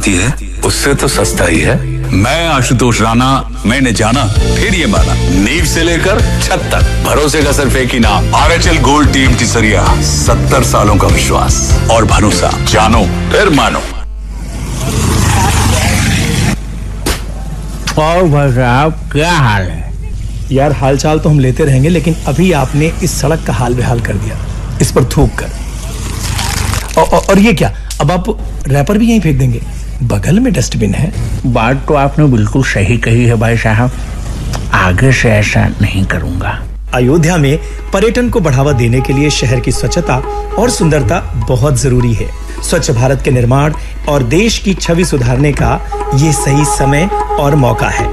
मिलती है उससे तो सस्ता ही है। मैं आशुतोष राणा, मैंने जाना फिर ये माना। नींव से लेकर छत तक भरोसे का सिर्फ एक ही नाम, आरएचएल गोल्ड टीम तिसरिया। 70 सालों का विश्वास और भरोसा, जानो फिर मानो। और भाई साहब क्या हाल है? यार हाल चाल तो हम लेते रहेंगे, लेकिन अभी आपने इस सड़क का हाल बेहाल कर दिया, इस पर थूक कर। और ये क्या, अब आप रैपर भी यहीं फेंक देंगे? बगल में डस्टबिन है। बात तो आपने बिल्कुल सही कही है भाई साहब, आगे से ऐसा नहीं करूंगा। अयोध्या में पर्यटन को बढ़ावा देने के लिए शहर की स्वच्छता और सुंदरता बहुत जरूरी है। स्वच्छ भारत के निर्माण और देश की छवि सुधारने का ये सही समय और मौका है।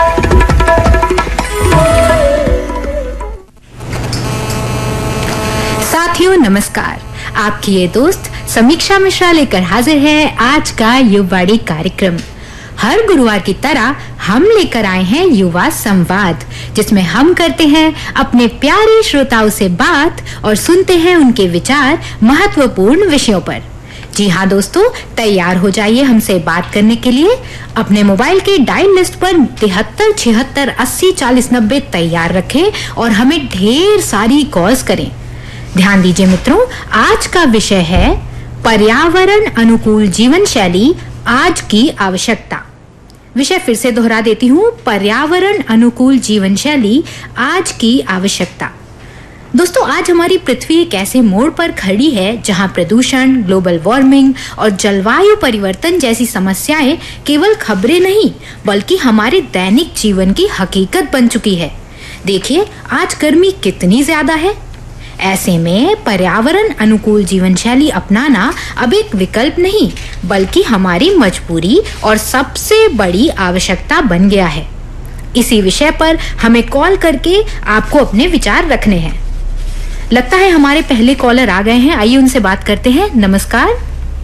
साथियों नमस्कार, आपकी ये दोस्त समीक्षा मिश्रा लेकर हाजिर है आज का युवावाणी कार्यक्रम। हर गुरुवार की तरह हम लेकर आए हैं युवा संवाद, जिसमें हम करते हैं अपने प्यारे श्रोताओं से बात और सुनते हैं उनके विचार महत्वपूर्ण विषयों पर। जी हाँ दोस्तों, तैयार हो जाइए हमसे बात करने के लिए। अपने मोबाइल के डायल लिस्ट पर 73 76 80 40 90 तैयार रखें और हमें ढेर सारी कॉल्स करें। ध्यान दीजिए मित्रों, आज का विषय है पर्यावरण अनुकूल जीवन शैली, आज की आवश्यकता। विषय फिर से दोहरा देती हूँ, पर्यावरण अनुकूल जीवन शैली, आज की आवश्यकता। दोस्तों, आज हमारी पृथ्वी एक ऐसे मोड़ पर खड़ी है जहां प्रदूषण, ग्लोबल वार्मिंग और जलवायु परिवर्तन जैसी समस्याएं केवल खबरें नहीं बल्कि हमारे दैनिक जीवन की हकीकत बन चुकी है। देखिए आज गर्मी कितनी ज्यादा है। ऐसे में पर्यावरण अनुकूल जीवन शैली अपनाना अब एक विकल्प नहीं बल्कि हमारी मजबूरी और सबसे बड़ी आवश्यकता बन गया है। इसी विषय पर हमें कॉल करके आपको अपने विचार रखने हैं। लगता है हमारे पहले कॉलर आ गए हैं, आइए उनसे बात करते हैं। नमस्कार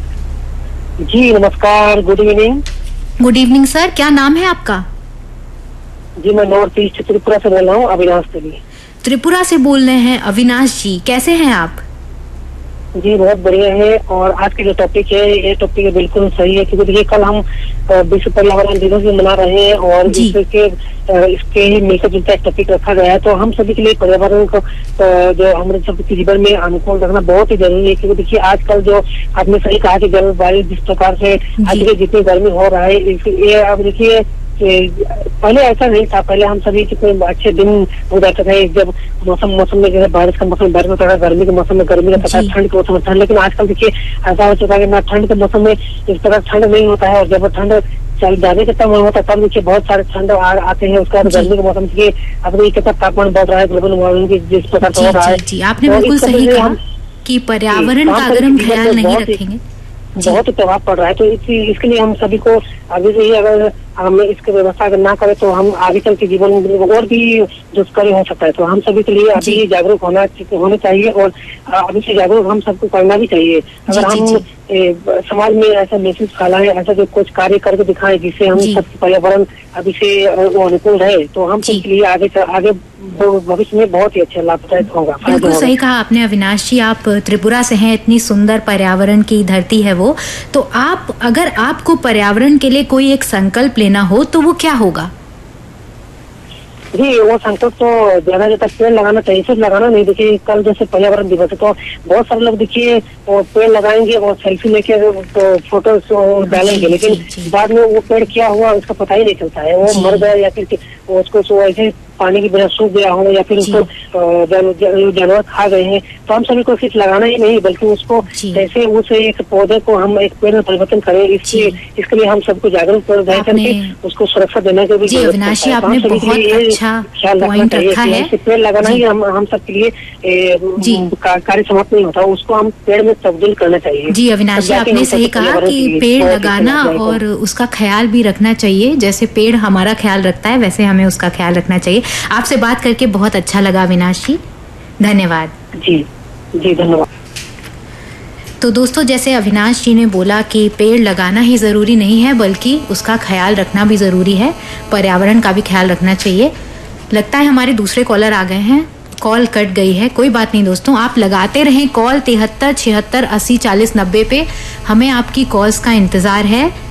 जी। नमस्कार, good evening. Good evening sir, क्या नाम है आपका? जी मैं नॉर्थ ईस्ट त्रिपुरा से बोल रहा हूँ, अविनाश देवी। त्रिपुरा से बोल रहे हैं अविनाश जी, कैसे हैं आप? जी बहुत बढ़िया है। और आज के जो टॉपिक है ये टॉपिक बिल्कुल सही है, क्योंकि देखिए कल हम विश्व पर्यावरण दिवस भी मना रहे हैं और इसके ही मिलकर जुलता एक टॉपिक रखा गया है। तो हम सभी के लिए पर्यावरण को जो हमारे सबके जीवन में अनुकूल रखना बहुत ही जरूरी है, क्योंकि देखिए आजकल जो आपने सही कहा कि जलवायु जिस प्रकार से आज के जितनी गर्मी हो रहा है, ये अब देखिए पहले ऐसा नहीं था। पहले हम सभी कितने अच्छे दिन हो जाते थे, जब मौसम में जैसे बारिश का मौसम बारिश होता था, गर्मी के मौसम में गर्मी का पता, ठंड के मौसम में ठंड। लेकिन आजकल देखिए ऐसा हो चुका है कि ना ठंड के मौसम में इस तरह ठंड नहीं होता है, और जब ठंड जाने का तब होता है तब देखिए बहुत सारे ठंड आते हैं। उसके बाद गर्मी के मौसम देखिए अब कितना तापमान बढ़ रहा है, ग्लोबल वार्मिंग जिस प्रकार से हो रहा है। आपने बिल्कुल सही कहा कि पर्यावरण का अगर हम ख्याल नहीं रखेंगे बहुत प्रभाव पड़ रहा है। तो इसके लिए हम सभी को अभी से ही अगर हम इसकी व्यवस्था अगर ना करें तो हम आगे चल के जीवन में और भी दुष्कर हो सकता है। तो हम सभी के लिए अभी जागरूक होने चाहिए और अभी से जागरूक हम सबको करना भी चाहिए। अगर हम समाज में ऐसा मैसेज फैलाएं, ऐसा जो कुछ कार्य करके दिखाएं जिससे हम सबके पर्यावरण अभी से अनुकूल रहे, तो हम सबके लिए आगे भविष्य में बहुत ही अच्छा लाभदायक होगा। बिल्कुल सही कहा आपने अविनाश जी, आप त्रिपुरा से हैं, इतनी सुंदर पर्यावरण की धरती है वो। तो आप अगर आपको पर्यावरण के लिए कोई एक संकल्प लेना हो तो वो क्या होगा? जी वो संकल्प तो ज्यादा पेड़ लगाना चाहिए, सिर्फ लगाना नहीं। देखिए कल जैसे पर्यावरण दिवस है तो बहुत सारे लोग देखिए पेड़ लगाएंगे और सेल्फी लेके तो फोटो डालेंगे, लेकिन बाद में वो पेड़ क्या हुआ उसका पता ही नहीं चलता है। वो मर गया या फिर उसको ऐसे पानी की बिना सूख गया हो या फिर उसको जानवर खा गए हैं। तो हम सभी को सिर्फ लगाना ही नहीं बल्कि उसको जैसे उस एक पौधे को हम एक पेड़ में परिवर्तन करें, इसके लिए हम सबको जागरूक करके उसको सुरक्षा देने के भी अविनाश जी आपने बहुत अच्छा पॉइंट रखा है। पेड़ लगाना ही हम सबके लिए कार्य समाप्त नहीं होता, उसको हम पेड़ में तब्दील करना चाहिए। जी अविनाश जी आपने सही कहा कि पेड़ लगाना और उसका ख्याल भी रखना चाहिए। जैसे पेड़ हमारा ख्याल रखता है वैसे हमें उसका ख्याल रखना चाहिए। आपसे बात करके बहुत अच्छा लगा अविनाश जी, धन्यवाद। जी धन्यवाद। तो दोस्तों जैसे अविनाश जी ने बोला कि पेड़ लगाना ही ज़रूरी नहीं है बल्कि उसका ख्याल रखना भी ज़रूरी है, पर्यावरण का भी ख्याल रखना चाहिए। लगता है हमारे दूसरे कॉलर आ गए हैं, कॉल कट गई है, कोई बात नहीं दोस्तों, आप लगाते रहें कॉल 73 76 80 40 90 पे, हमें आपकी कॉल्स का इंतज़ार है।